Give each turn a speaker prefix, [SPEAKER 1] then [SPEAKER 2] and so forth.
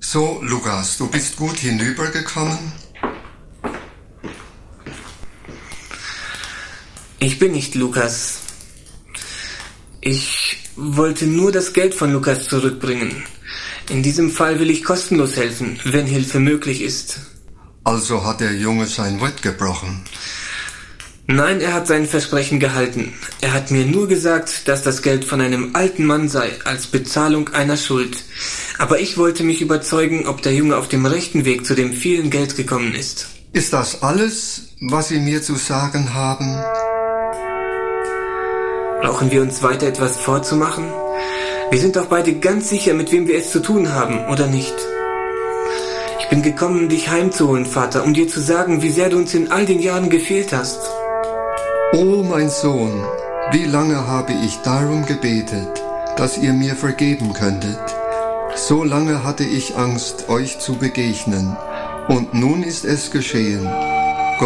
[SPEAKER 1] So, Lukas, du bist gut hinübergekommen?
[SPEAKER 2] Ich bin nicht Lukas. Ich wollte nur das Geld von Lukas zurückbringen. In diesem Fall will ich kostenlos helfen, wenn Hilfe möglich ist.
[SPEAKER 1] Also hat der Junge sein Wort gebrochen?
[SPEAKER 2] Nein, er hat sein Versprechen gehalten. Er hat mir nur gesagt, dass das Geld von einem alten Mann sei, als Bezahlung einer Schuld. Aber ich wollte mich überzeugen, ob der Junge auf dem rechten Weg zu dem vielen Geld gekommen ist.
[SPEAKER 1] Ist das alles, was Sie mir zu sagen haben?
[SPEAKER 2] Brauchen wir uns weiter etwas vorzumachen? Wir sind doch beide ganz sicher, mit wem wir es zu tun haben, oder nicht? Ich bin gekommen, dich heimzuholen, Vater, um dir zu sagen, wie sehr du uns in all den Jahren gefehlt hast.
[SPEAKER 1] Oh, mein Sohn, wie lange habe ich darum gebetet, dass ihr mir vergeben könntet. So lange hatte ich Angst, euch zu begegnen. Und nun ist es geschehen.